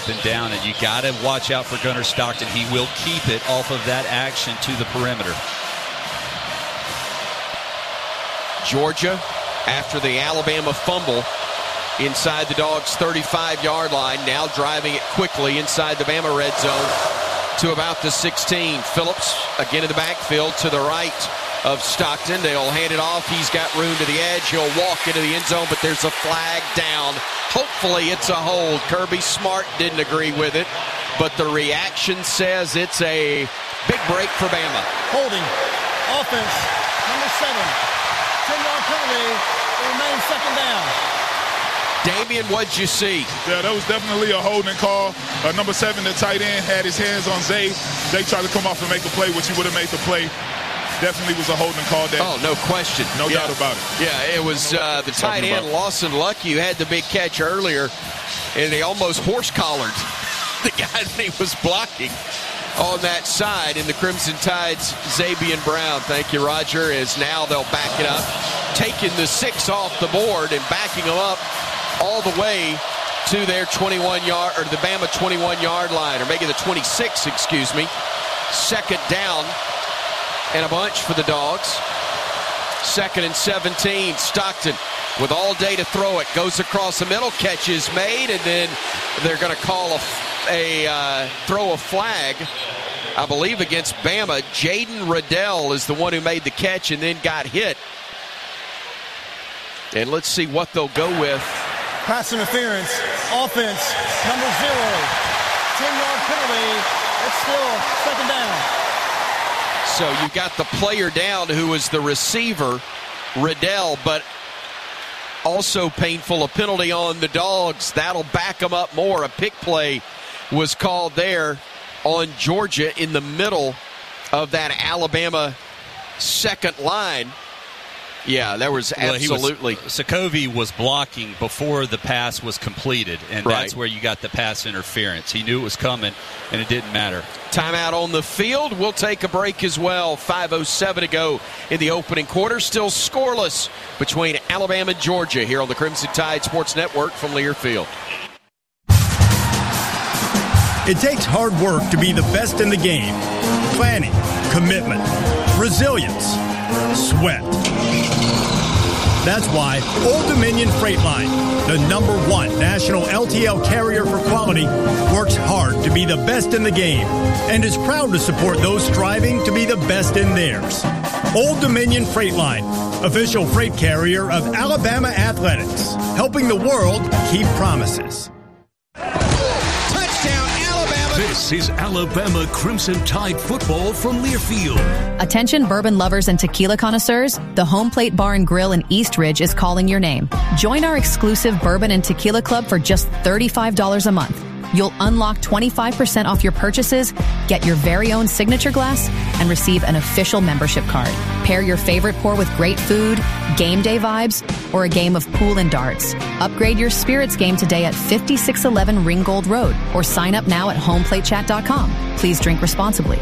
and down, and you got to watch out for Gunnar Stockton. He will keep it off of that action to the perimeter. Georgia, after the Alabama fumble inside the Dogs' 35-yard line, now driving it quickly inside the Bama red zone to about the 16. Phillips again in the backfield to the right of Stockton. They'll hand it off. He's got room to the edge. He'll walk into the end zone, but there's a flag down. Hopefully it's a hold. Kirby Smart didn't agree with it, but the reaction says it's a big break for Bama. Holding. Offense. Number 7. 10-yard penalty. It remains second down. Damian, what'd you see? Yeah, that was definitely a holding call. Number 7, the tight end, had his hands on Zay. Zay tried to come off and make a play, which he would have made the play. Definitely was a holding call there. Oh, no question. No doubt about it. Yeah, it was the tight end, Lawson Lucky, who had the big catch earlier, and he almost horse-collared the guy that he was blocking on that side. In the Crimson Tide's Zabian Brown, thank you, Roger, as now they'll back it up, taking the 6 off the board and backing them up all the way to their 21-yard, or the Bama 21-yard line, or maybe the 26, excuse me. Second down and a bunch for the Dogs. 2nd and 17. Stockton with all day to throw it. Goes across the middle. Catch is made, and then they're going to call throw a flag, I believe, against Bama. Jaden Riddell is the one who made the catch and then got hit. And let's see what they'll go with. Pass interference. Offense. Number 0. 10-yard penalty. It's still second down. So you got the player down who was the receiver, Riddell, but also painful, a penalty on the Dogs. That'll back them up more. A pick play was called there on Georgia in the middle of that Alabama second line. Yeah, there was absolutely. Sokovia was blocking before the pass was completed, and that's where you got the pass interference. He knew it was coming, and it didn't matter. Timeout on the field. We'll take a break as well. 5:07 to go in the opening quarter. Still scoreless between Alabama and Georgia here on the Crimson Tide Sports Network from Learfield. It takes hard work to be the best in the game. Planning, commitment, resilience, sweat. That's why Old Dominion Freight Line, the #1 national LTL carrier for quality, works hard to be the best in the game and is proud to support those striving to be the best in theirs. Old Dominion Freight Line, official freight carrier of Alabama Athletics, helping the world keep promises. This is Alabama Crimson Tide football from Learfield. Attention bourbon lovers and tequila connoisseurs, the Home Plate Bar and Grill in East Ridge is calling your name. Join our exclusive bourbon and tequila club for just $35 a month. You'll unlock 25% off your purchases, get your very own signature glass, and receive an official membership card. Pair your favorite pour with great food, game day vibes, or a game of pool and darts. Upgrade your spirits game today at 5611 Ringgold Road, or sign up now at homeplatechat.com. Please drink responsibly.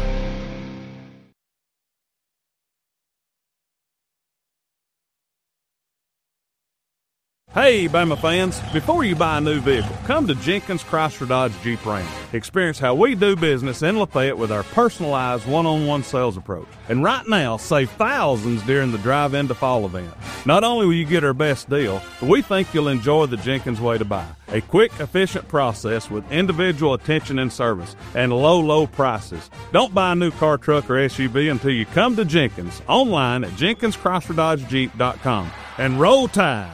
Hey, Bama fans, before you buy a new vehicle, come to Jenkins Chrysler Dodge Jeep Ram. Experience how we do business in Lafayette with our personalized one-on-one sales approach. And right now, save thousands during the drive-in to fall event. Not only will you get our best deal, but we think you'll enjoy the Jenkins way to buy. A quick, efficient process with individual attention and service and low prices. Don't buy a new car, truck, or SUV until you come to Jenkins, online at JenkinsChryslerDodgeJeep.com. And roll Tide!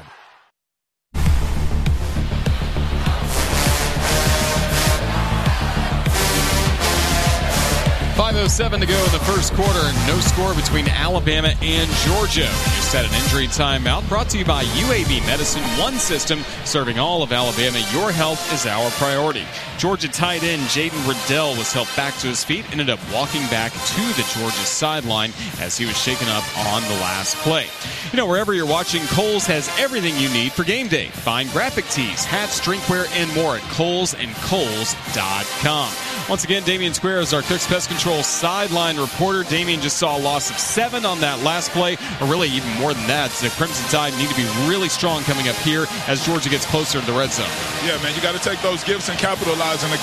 5:07 to go in the first quarter. No score between Alabama and Georgia. We just had an injury timeout brought to you by UAB Medicine, one system serving all of Alabama. Your health is our priority. Georgia tight end Jaden Riddell was helped back to his feet, ended up walking back to the Georgia sideline as he was shaken up on the last play. You know, wherever you're watching, Kohl's has everything you need for game day. Find graphic tees, hats, drinkware, and more at Kohl's and Kohl's.com. Once again, Damian Square is our Cook's Pest Control sideline reporter. Damian just saw a loss of 7 on that last play, or really even more than that. The Crimson Tide need to be really strong coming up here as Georgia gets closer to the red zone. Yeah, man, you got to take those gifts and capitalize on the